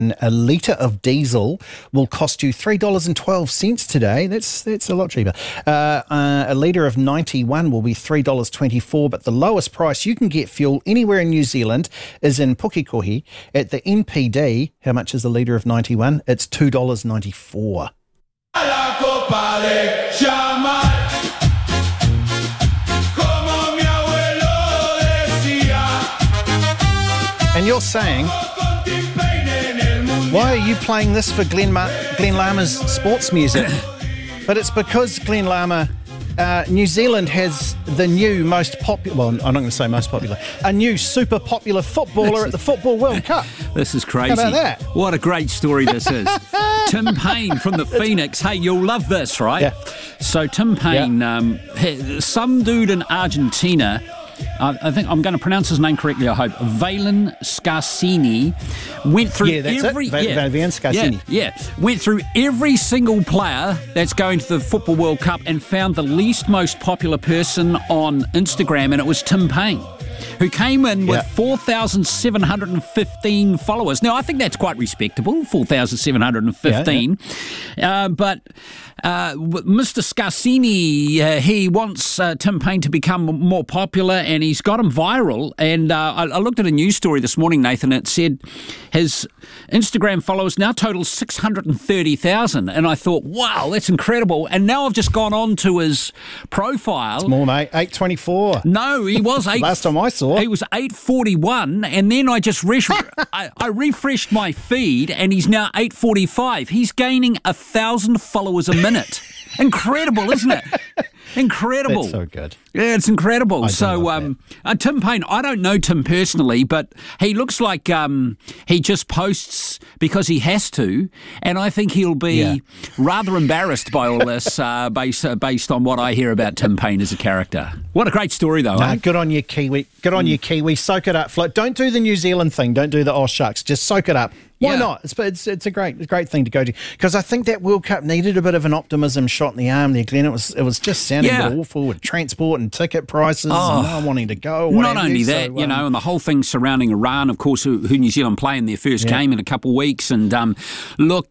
A litre of diesel will cost you $3.12 today. That's a lot cheaper. A litre of 91 will be $3.24, but the lowest price you can get fuel anywhere in New Zealand is in Pukekohe at the NPD. How much is a litre of 91? It's $2.94. And you're saying, why are you playing this for Glenn Lama's sports music? But it's because Glenn Lama, New Zealand has the new most popular, well, I'm not going to say most popular, a new super popular footballer at the Football World Cup. This is crazy. How about that? What a great story this is. Tim Payne from the Phoenix. Hey, you'll love this, right? Yeah. So Tim Payne, some dude in Argentina, I think I'm going to pronounce his name correctly, I hope. Valen Scarsini went through went through every single player that's going to the Football World Cup and found the least most popular person on Instagram, and it was Tim Payne, who came in with 4,715 followers. Now, I think that's quite respectable, 4,715. But Mr. Scarsini, he wants Tim Payne to become more popular, and he's got him viral. And I looked at a news story this morning, Nathan. It said his Instagram followers now total 630,000. And I thought, wow, that's incredible. And now I've just gone on to his profile. It's more, mate. 824. No, he was 8. Last time I saw. He was 841, and then I just I refreshed my feed, and he's now 845. He's gaining 1,000 followers a minute. Incredible, isn't it? Incredible. That's so good. Yeah, it's incredible. So, Tim Payne, I don't know Tim personally, but he looks like he just posts because he has to, and I think he'll be rather embarrassed by all this based on what I hear about Tim Payne as a character. What a great story, though. No, good on you, Kiwi. Good on you, Kiwi. Soak it up, Flo. Don't do the New Zealand thing. Don't do the oh shucks. Just soak it up. Why not? It's a great thing to go to, because I think that World Cup needed a bit of an optimism shot in the arm there, Glenn. It was just sounding a bit awful with transport and ticket prices and no one wanting to go. Not only that, and the whole thing surrounding Iran, of course, who New Zealand play in their first game in a couple of weeks. And and of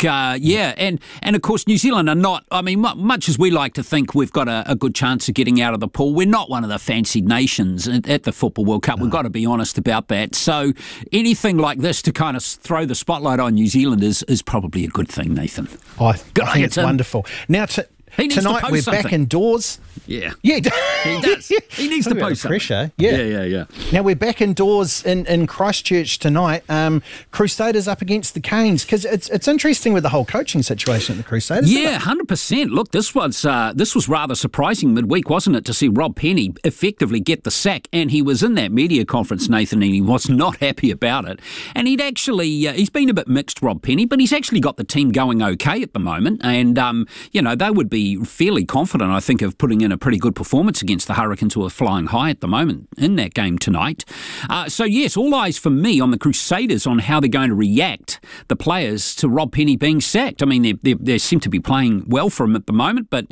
course New Zealand are not. I mean, much as we like to think we've got a good chance of getting out of the pool, we're not one of the fancied nations at the Football World Cup. We've got to be honest about that. So anything like this to kind of throw the spotlight on New Zealand is probably a good thing, Nathan. I think it's wonderful. Now, tonight we're back indoors. Yeah. He does. He needs to post something. Pressure. Yeah. Now we're back indoors in Christchurch tonight. Crusaders up against the Canes, because it's interesting with the whole coaching situation at the Crusaders. Yeah, 100%. Look, this was rather surprising midweek, wasn't it, to see Rob Penny effectively get the sack, and he was in that media conference, Nathan, and he was not happy about it. And he's been a bit mixed, Rob Penny, but he's actually got the team going okay at the moment, and they would be fairly confident, I think, of putting in a pretty good performance against the Hurricanes, who are flying high at the moment in that game tonight. So yes, all eyes for me on the Crusaders on how they're going to react, the players, to Rob Penny being sacked. I mean, they seem to be playing well for him at the moment, but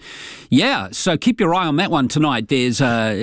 so keep your eye on that one tonight. There's can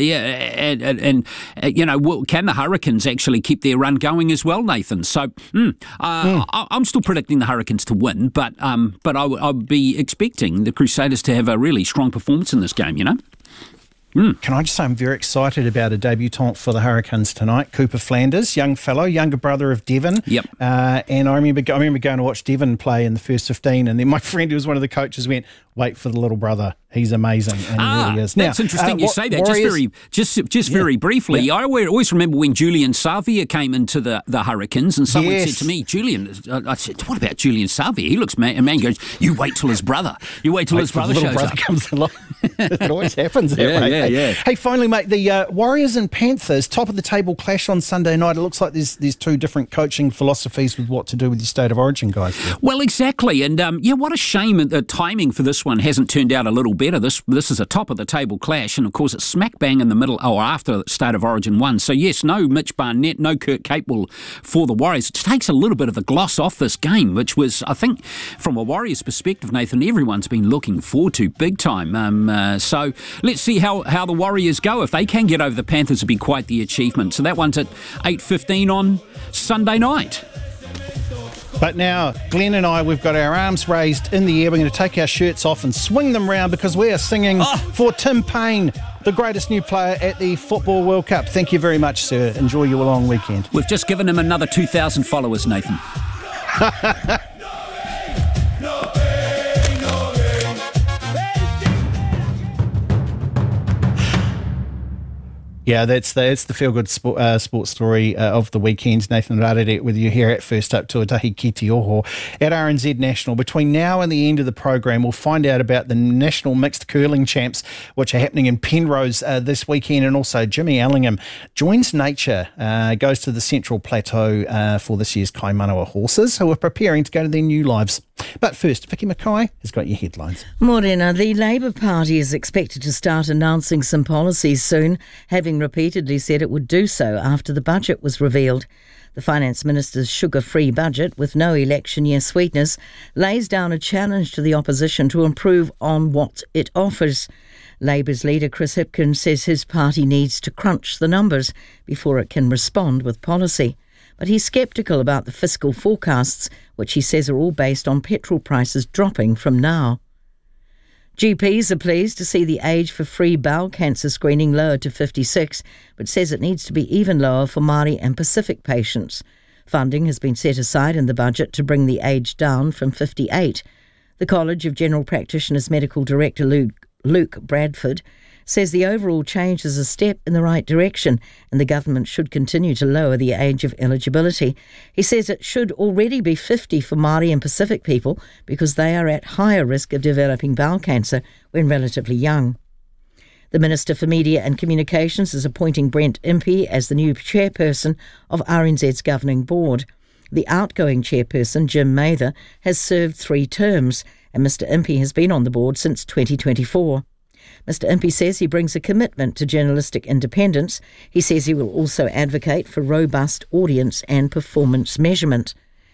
the Hurricanes actually keep their run going as well, Nathan? So I'm still predicting the Hurricanes to win, but I'll be expecting the Crusaders to have a really strong performance in this game, Can I just say I'm very excited about a debutant for the Hurricanes tonight, Cooper Flanders, young fellow, younger brother of Devon. Yep. And I remember going to watch Devon play in the first 15, and then my friend who was one of the coaches went, wait for the little brother. He's amazing, and he really is. That's interesting you say that. Warriors, just very briefly, I always remember when Julian Savia came into the Hurricanes, and someone said to me, I said, what about Julian Savia? He looks, a man goes, you wait till his brother. You wait till his brother shows up. Comes along. It always happens that way. Yeah. Hey, finally, mate, the Warriors and Panthers, top of the table clash on Sunday night. It looks like there's two different coaching philosophies with what to do with your State of Origin guys there. Well, exactly. And, what a shame the timing for this one hasn't turned out a little better. This is a top of the table clash, and of course it's smack bang in the middle or after State of Origin 1. So yes, no Mitch Barnett, no Kurt Capewell for the Warriors. It takes a little bit of the gloss off this game, which was, I think, from a Warriors perspective, Nathan, everyone's been looking forward to big time. So let's see how the Warriors go. If they can get over the Panthers, it'd be quite the achievement. So that one's at 8:15 on Sunday night. But now, Glenn and I, we've got our arms raised in the air. We're going to take our shirts off and swing them round because we are singing for Tim Payne, the greatest new player at the Football World Cup. Thank you very much, sir. Enjoy your long weekend. We've just given him another 2,000 followers, Nathan. Yeah, that's the feel-good sports story of the weekend. Nathan Rarere with you here at First Up Tuatahi Ki Te Oho at RNZ National. Between now and the end of the program, we'll find out about the National Mixed Curling Champs, which are happening in Penrose this weekend, and also Jimmy Allingham joins nature, goes to the Central Plateau for this year's Kaimanawa horses, who are preparing to go to their new lives. But first, Vicky Mackay has got your headlines. Morena, the Labour Party is expected to start announcing some policies soon, having repeatedly said it would do so after the budget was revealed. The Finance Minister's sugar-free budget, with no election year sweetness, lays down a challenge to the opposition to improve on what it offers. Labour's leader Chris Hipkins says his party needs to crunch the numbers before it can respond with policy. But he's sceptical about the fiscal forecasts, which he says are all based on petrol prices dropping from now. GPs are pleased to see the age for free bowel cancer screening lowered to 56, but says it needs to be even lower for Māori and Pacific patients. Funding has been set aside in the budget to bring the age down from 58. The College of General Practitioners Medical Director Luke Bradford says the overall change is a step in the right direction and the government should continue to lower the age of eligibility. He says it should already be 50 for Māori and Pacific people because they are at higher risk of developing bowel cancer when relatively young. The Minister for Media and Communications is appointing Brent Impey as the new chairperson of RNZ's governing board. The outgoing chairperson, Jim Mather, has served 3 terms, and Mr Impey has been on the board since 2024. Mr Impey says he brings a commitment to journalistic independence. He says he will also advocate for robust audience and performance measurement.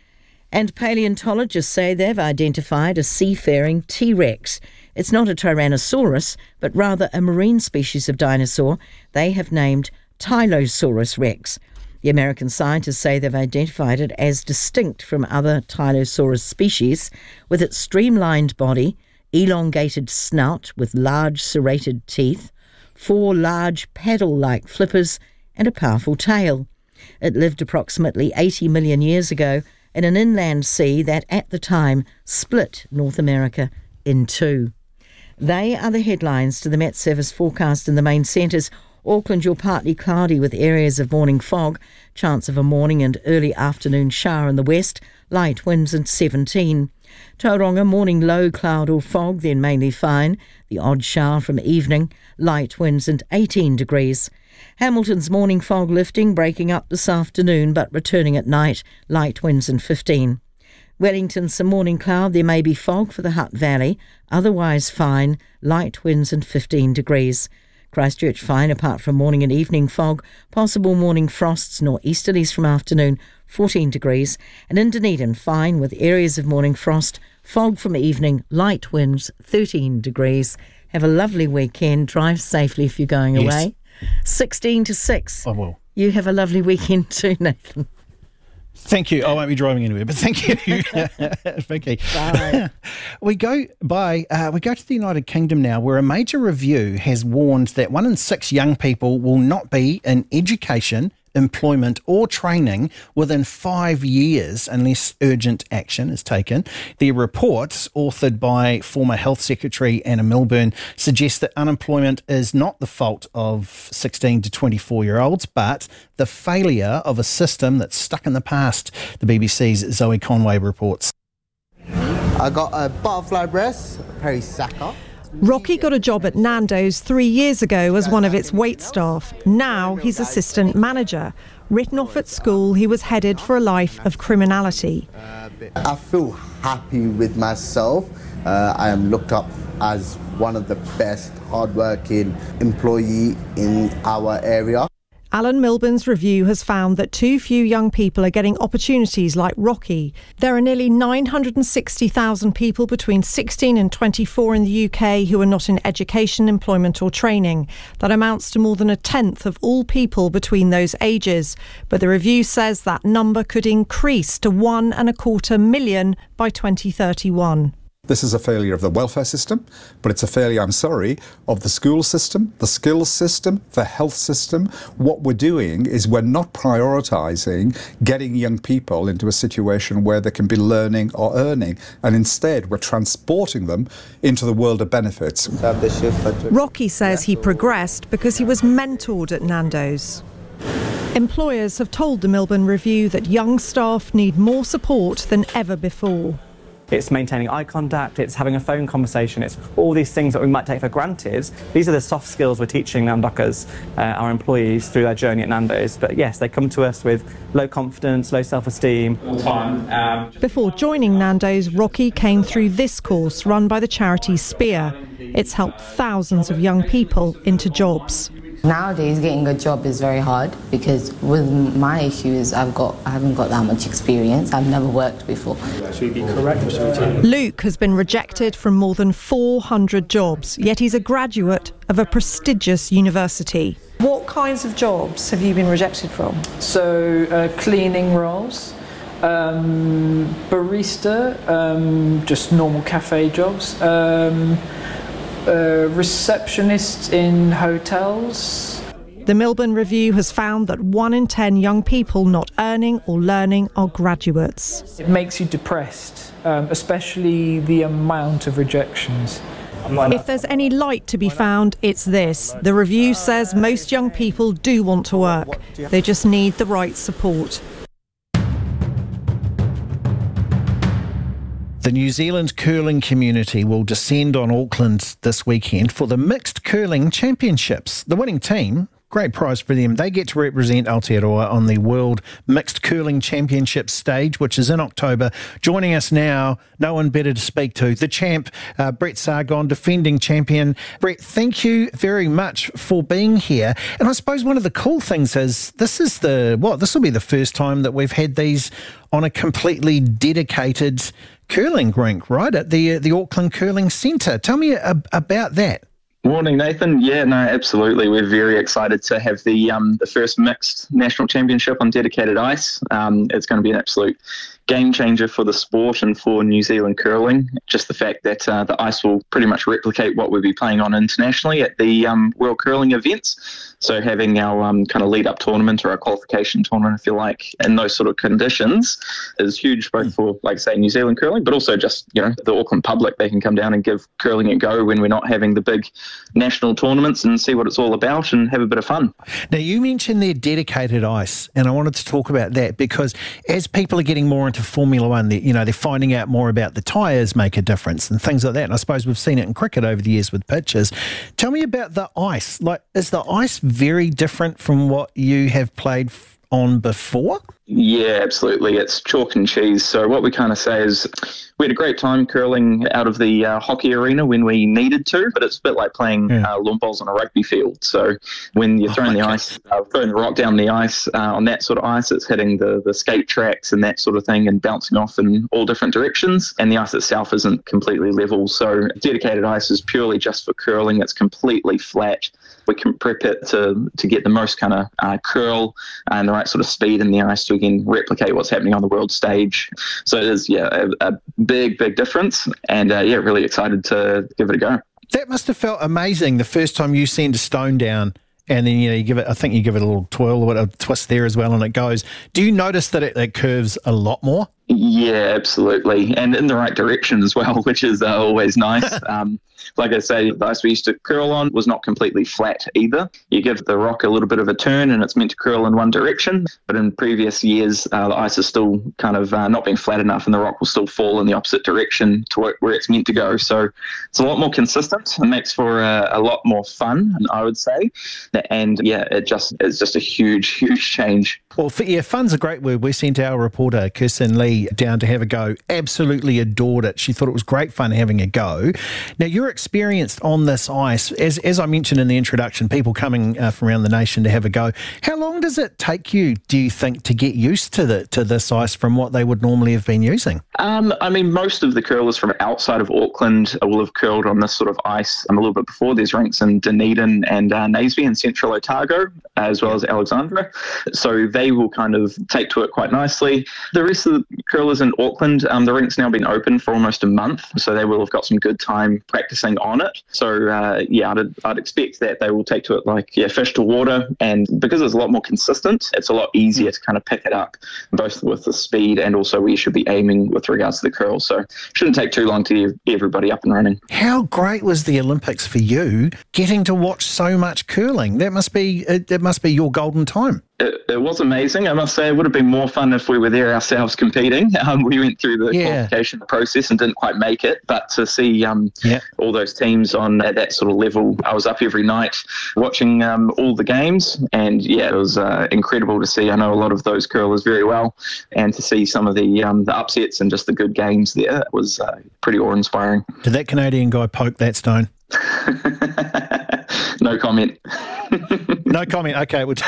And paleontologists say they've identified a seafaring T-Rex. It's not a Tyrannosaurus, but rather a marine species of dinosaur they have named Tylosaurus rex. The American scientists say they've identified it as distinct from other Tylosaurus species, with its streamlined body, elongated snout with large serrated teeth, 4 large paddle-like flippers and a powerful tail. It lived approximately 80 million years ago in an inland sea that at the time split North America in 2. They are the headlines to the Met Service forecast in the main centres. Auckland, you're partly cloudy with areas of morning fog, chance of a morning and early afternoon shower in the west, light winds and 17. Tauranga, morning low cloud or fog, then mainly fine. The odd shower from evening, light winds and 18 degrees. Hamilton's morning fog lifting, breaking up this afternoon but returning at night, light winds and 15. Wellington, some morning cloud, there may be fog for the Hutt Valley, otherwise fine, light winds and 15 degrees. Christchurch fine apart from morning and evening fog, possible morning frosts, nor'easterlies from afternoon, 14 degrees, and in Dunedin fine with areas of morning frost, fog from evening, light winds, 13 degrees. Have a lovely weekend, drive safely if you're going away. 16 to 6. I will. You have a lovely weekend too, Nathan. Thank you. I won't be driving anywhere, but thank you, Vicky. Bye. We go to the United Kingdom now, where a major review has warned that 1 in 6 young people will not be in education, employment or training within 5 years unless urgent action is taken. The report, authored by former Health Secretary Anna Milburn, suggests that unemployment is not the fault of 16 to 24-year-olds, but the failure of a system that's stuck in the past. The BBC's Zoe Conway reports. I got a butterfly breast, perisacca. Rocky got a job at Nando's 3 years ago as one of its wait staff. Now he's assistant manager. Written off at school, he was headed for a life of criminality. I feel happy with myself. I am looked up as one of the best hardworking employee in our area. Alan Milburn's review has found that too few young people are getting opportunities like Rocky. There are nearly 960,000 people between 16 and 24 in the UK who are not in education, employment or training. That amounts to more than a tenth of all people between those ages. But the review says that number could increase to 1.25 million by 2031. This is a failure of the welfare system, but it's a failure, I'm sorry, of the school system, the skills system, the health system. What we're doing is we're not prioritising getting young people into a situation where they can be learning or earning, and instead we're transporting them into the world of benefits. Rocky says he progressed because he was mentored at Nando's. Employers have told the Milburn Review that young staff need more support than ever before. It's maintaining eye contact, it's having a phone conversation, it's all these things that we might take for granted. These are the soft skills we're teaching Nandockers, our employees, through their journey at Nando's. But yes, they come to us with low confidence, low self-esteem. Before joining Nando's, Rocky came through this course run by the charity Spear. It's helped thousands of young people into jobs. Nowadays, getting a job is very hard because with my issues, I haven't got that much experience. I've never worked before. Should we be correct or should we change? Luke has been rejected from more than 400 jobs, yet he's a graduate of a prestigious university. What kinds of jobs have you been rejected from? So, cleaning roles, barista, just normal cafe jobs, receptionists in hotels. The Milburn Review has found that 1 in 10 young people not earning or learning are graduates. It makes you depressed, especially the amount of rejections. If there's any light to be found, it's this. The review says most young people do want to work. They just need the right support. The New Zealand curling community will descend on Auckland this weekend for the Mixed Curling Championships. The winning team, great prize for them, they get to represent Aotearoa on the World Mixed Curling Championship stage, which is in October. Joining us now, no one better to speak to, the champ, Brett Sargon, defending champion. Brett, thank you very much for being here. And I suppose one of the cool things is this will be the first time that we've had these on a completely dedicated curling rink, right, at the Auckland Curling Centre. Tell me about that. Morning, Nathan. Yeah, no, absolutely. We're very excited to have the first mixed national championship on dedicated ice. It's going to be an absolute game changer for the sport and for New Zealand curling. Just the fact that the ice will pretty much replicate what we'll be playing on internationally at the World Curling events. So having our kind of lead-up tournament or our qualification tournament, if you like, in those sort of conditions is huge, both for, like say, New Zealand curling, but also just, the Auckland public. They can come down and give curling a go when we're not having the big national tournaments and see what it's all about and have a bit of fun. Now, you mentioned their dedicated ice, and I wanted to talk about that because as people are getting more into Formula One, they're finding out more about the tyres make a difference and things like that. And I suppose we've seen it in cricket over the years with pitches. Tell me about the ice. Like, is the ice very different from what you have played on before? Yeah, absolutely. It's chalk and cheese. So what we kind of say is we had a great time curling out of the hockey arena when we needed to, but it's a bit like playing lawn bowls on a rugby field. So when you're throwing throwing the rock down the ice, on that sort of ice, it's hitting the skate tracks and that sort of thing and bouncing off in all different directions. And the ice itself isn't completely level. So dedicated ice is purely just for curling. It's completely flat. We can prep it to get the most kind of curl and the right sort of speed in the ice to again replicate what's happening on the world stage. So it is a big difference, and really excited to give it a go. That must have felt amazing the first time you send a stone down and then you give it a little twirl or a twist there as well and it goes. Do you notice that it curves a lot more? Yeah, absolutely. And in the right direction as well, which is always nice. Like I say, the ice we used to curl on was not completely flat either. You give the rock a little bit of a turn and it's meant to curl in one direction. But in previous years, the ice is still kind of not being flat enough and the rock will still fall in the opposite direction to where it's meant to go. So it's a lot more consistent and makes for a lot more fun, I would say. And it's just a huge change. Well, fun's a great word. We sent our reporter, Kirsten Lee, Lucy down to have a go. Absolutely adored it. She thought it was great fun having a go. Now, you're experienced on this ice. As I mentioned in the introduction, people coming from around the nation to have a go. How long does it take you, do you think, to get used to this ice from what they would normally have been using? I mean, most of the curlers from outside of Auckland will have curled on this sort of ice a little bit before. There's rinks in Dunedin and Naseby and Central Otago, as well as Alexandra. So they will kind of take to it quite nicely. The rest of the curlers in Auckland, the rink's now been open for almost a month, so they will have got some good time practicing on it. So, I'd expect that they will take to it like fish to water. And because it's a lot more consistent, it's a lot easier to kind of pick it up, both with the speed and also where you should be aiming with regards to the curl. So it shouldn't take too long to get everybody up and running. How great was the Olympics for you, getting to watch so much curling? That must be your golden time. It was amazing. I must say it would have been more fun if we were there ourselves competing. We went through the qualification process and didn't quite make it, but to see all those teams on that sort of level, I was up every night watching all the games, and it was incredible to see. I know a lot of those curlers very well, and to see some of the upsets and just the good games there was pretty awe-inspiring. Did that Canadian guy poke that stone? No comment. No comment. Okay. Look,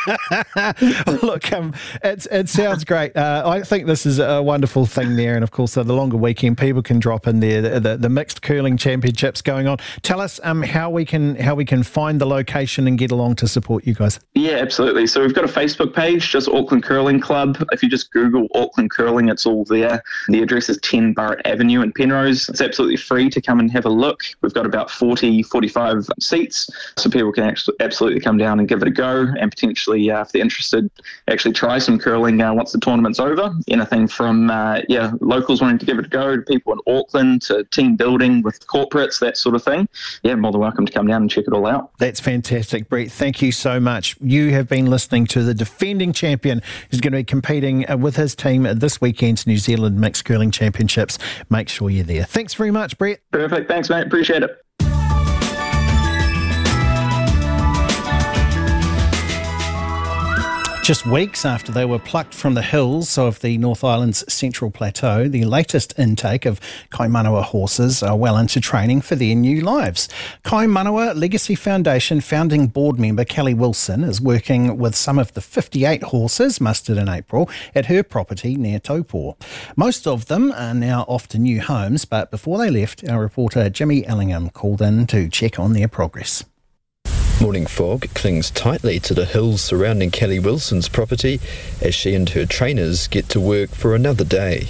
it sounds great. I think this is a wonderful thing there, and of course, the longer weekend, people can drop in there. The mixed curling championships going on. Tell us how we can find the location and get along to support you guys. Yeah, absolutely. So we've got a Facebook page, just Auckland Curling Club. If you just Google Auckland Curling, it's all there. The address is 10 Burratt Avenue in Penrose. It's absolutely free to come and have a look. We've got about 45 seats, so people can absolutely come down and give it a go, and potentially, if they're interested, actually try some curling once the tournament's over. Anything from locals wanting to give it a go, to people in Auckland, to team building with corporates, that sort of thing. Yeah, more than welcome to come down and check it all out. That's fantastic, Brett. Thank you so much. You have been listening to the defending champion who's going to be competing with his team at this weekend's New Zealand Mixed Curling Championships. Make sure you're there. Thanks very much, Brett. Perfect. Thanks, mate. Appreciate it. Just weeks after they were plucked from the hills of the North Island's Central Plateau, the latest intake of Kaimanawa horses are well into training for their new lives. Kaimanawa Legacy Foundation founding board member Kelly Wilson is working with some of the 58 horses mustered in April at her property near Taupō. Most of them are now off to new homes, but before they left, our reporter Jimmy Ellingham called in to check on their progress. Morning fog clings tightly to the hills surrounding Kelly Wilson's property as she and her trainers get to work for another day.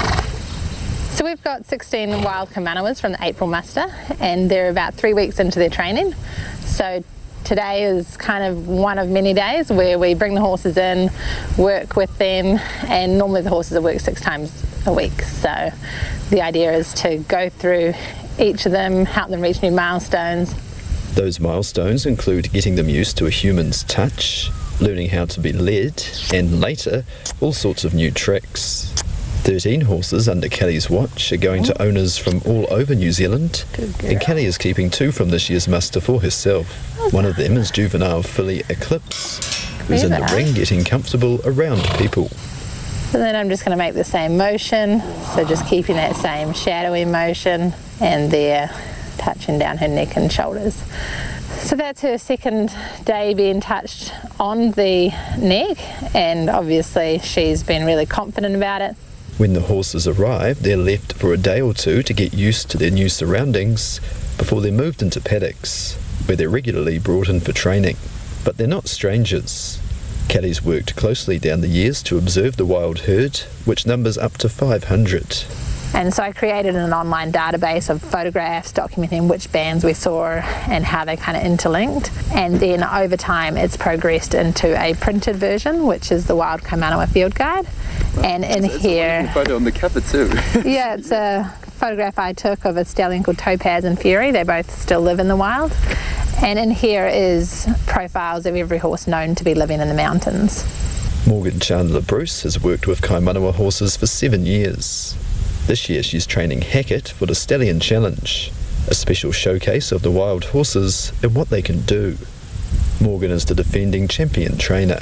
So we've got 16 wild Kaimanawas from the April muster, and they're about 3 weeks into their training. So today is kind of one of many days where we bring the horses in, work with them, and normally the horses are worked 6 times a week. So the idea is to go through each of them, help them reach new milestones. Those milestones include getting them used to a human's touch, learning how to be led, and later, all sorts of new tricks. 13 horses under Kelly's watch are going to owners from all over New Zealand, and Kelly is keeping 2 from this year's muster for herself. One of them is juvenile filly Eclipse, who's in the ring getting comfortable around people. So then I'm just going to make the same motion, so just keeping that same shadowy motion, and there, touching down her neck and shoulders. So that's her second day being touched on the neck, and obviously she's been really confident about it. When the horses arrive, they're left for a day or 2 to get used to their new surroundings before they're moved into paddocks, where they're regularly brought in for training. But they're not strangers. Kelly's worked closely down the years to observe the wild herd, which numbers up to 500. And so I created an online database of photographs documenting which bands we saw and how they kind of interlinked. And then over time it's progressed into a printed version, which is the Wild Kaimanawa Field Guide. And in here... It's a photo on the cover too. Yeah, it's a photograph I took of a stallion called Topaz and Fury. They both still live in the wild. And in here is profiles of every horse known to be living in the mountains. Morgan Chandler Bruce has worked with Kaimanawa horses for 7 years. This year she's training Hackett for the Stallion Challenge, a special showcase of the wild horses and what they can do. Morgan is the defending champion trainer.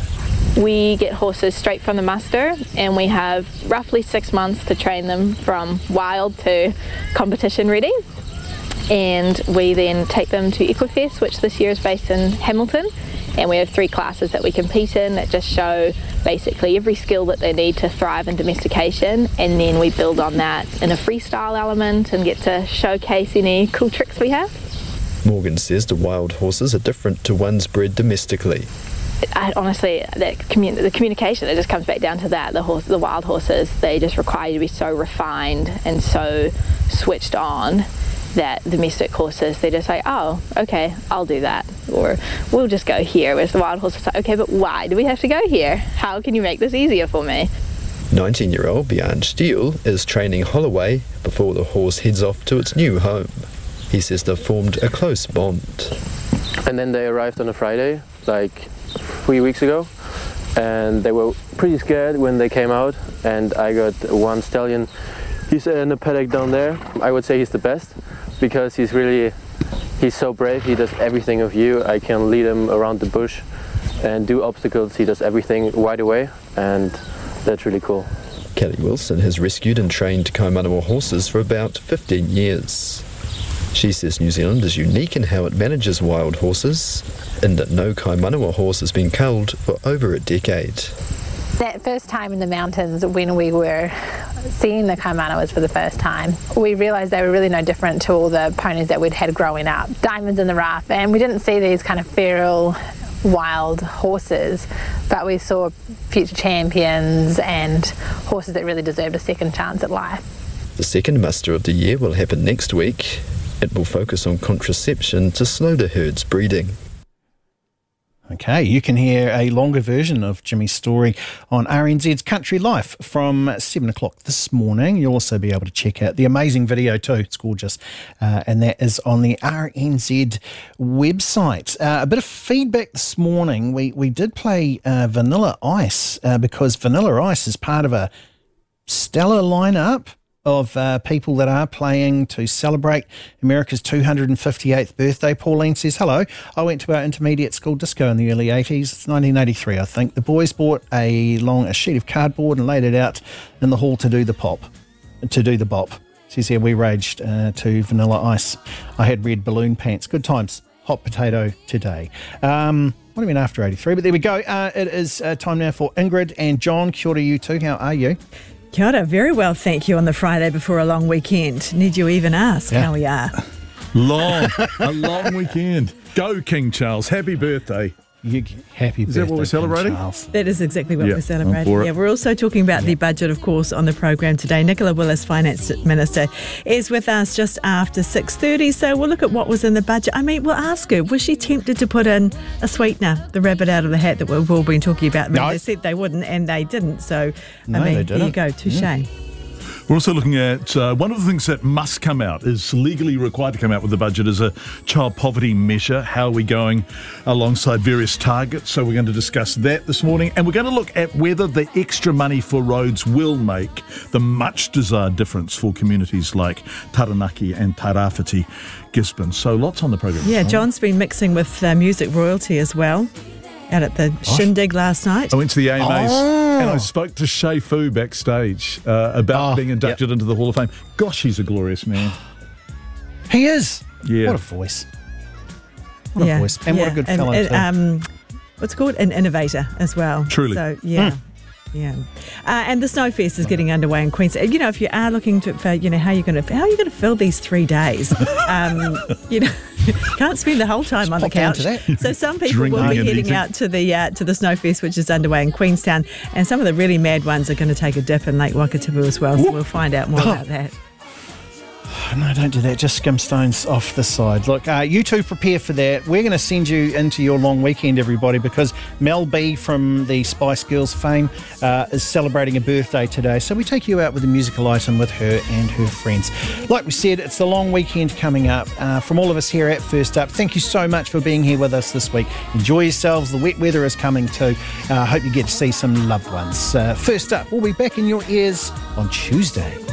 We get horses straight from the muster, and we have roughly 6 months to train them from wild to competition ready. And we then take them to Equifest, which this year is based in Hamilton, and we have 3 classes that we compete in that just show basically every skill that they need to thrive in domestication, and then we build on that in a freestyle element and get to showcase any cool tricks we have. Morgan says the wild horses are different to ones bred domestically. Honestly, the communication, it just comes back down to that. The wild horses, they just require you to be so refined and so switched on that domestic horses, they're just like, oh, okay, I'll do that. Or we'll just go here. Whereas the wild horses are like, okay, but why do we have to go here? How can you make this easier for me? 19-year-old Bjorn Steele is training Holloway before the horse heads off to its new home. He says they've formed a close bond. And then they arrived on a Friday, like 3 weeks ago, and they were pretty scared when they came out, and I got one stallion. He's in the paddock down there. I would say he's the best because he's so brave. He does everything of you. I can lead him around the bush and do obstacles. He does everything right away, and that's really cool. Kelly Wilson has rescued and trained Kaimanawa horses for about 15 years. She says New Zealand is unique in how it manages wild horses, and that no Kaimanawa horse has been culled for over a decade. That first time in the mountains when we were seeing the Kaimanawas for the first time, we realised they were really no different to all the ponies that we'd had growing up. Diamonds in the rough, and we didn't see these kind of feral wild horses, but we saw future champions and horses that really deserved a second chance at life. The second muster of the year will happen next week. It will focus on contraception to slow the herd's breeding. Okay, you can hear a longer version of Jimmy's story on RNZ's Country Life from 7 o'clock this morning. You'll also be able to check out the amazing video too. It's gorgeous. And that is on the RNZ website. A bit of feedback this morning. We did play Vanilla Ice because Vanilla Ice is part of a stellar lineup of people that are playing to celebrate America's 258th birthday. Pauline says, hello, I went to our intermediate school disco in the early 80s. It's 1983, I think. The boys bought a sheet of cardboard and laid it out in the hall to do the bop. Says here, we raged to Vanilla Ice. I had red balloon pants. Good times. Hot potato today. What do you mean after 83? But there we go. It is time now for Ingrid and John. Kia ora, you two. How are you? Kia ora, very well, thank you, on the Friday before a long weekend. Need you even ask how we are? A long weekend. Go, King Charles. Happy birthday. Happy birthday. Is that what we're celebrating? That is exactly what we're celebrating. Yeah, we're also talking about the budget, of course, on the program today. Nicola Willis, Finance Minister, is with us just after 6:30. So we'll look at what was in the budget. I mean, we'll ask her, was she tempted to put in a sweetener, the rabbit out of the hat that we've all been talking about? I mean, they said they wouldn't, and they didn't. So, there you go, touche. We're also looking at one of the things that must come out, is legally required to come out with the budget, is a child poverty measure. How are we going alongside various targets? So we're going to discuss that this morning. And we're going to look at whether the extra money for roads will make the much desired difference for communities like Taranaki and Tairāwhiti, Gisborne. So lots on the program. Yeah, John's been mixing with music royalty as well. Out at the shindig last night. I went to the AMAs and I spoke to Shea Fu backstage about being inducted into the Hall of Fame. Gosh, he's a glorious man. He is. Yeah. What a voice. What a voice. And what a good fellow too. What's it called? An innovator as well. Truly. So, yeah. And the Snowfest is getting underway in Queensland. You know, if you are looking for, how are you going to fill these 3 days? Can't spend the whole time on the couch. So some people will be heading out to the Snowfest, which is underway in Queenstown, and some of the really mad ones are going to take a dip in Lake Wakatipu as well. So we'll find out more about that. No, don't do that. Just skim stones off the side. Look, you two prepare for that. We're going to send you into your long weekend, everybody, because Mel B from the Spice Girls fame is celebrating a birthday today. So we take you out with a musical item with her and her friends. Like we said, it's the long weekend coming up. From all of us here at First Up, thank you so much for being here with us this week. Enjoy yourselves. The wet weather is coming too. Hope you get to see some loved ones. First Up, we'll be back in your ears on Tuesday.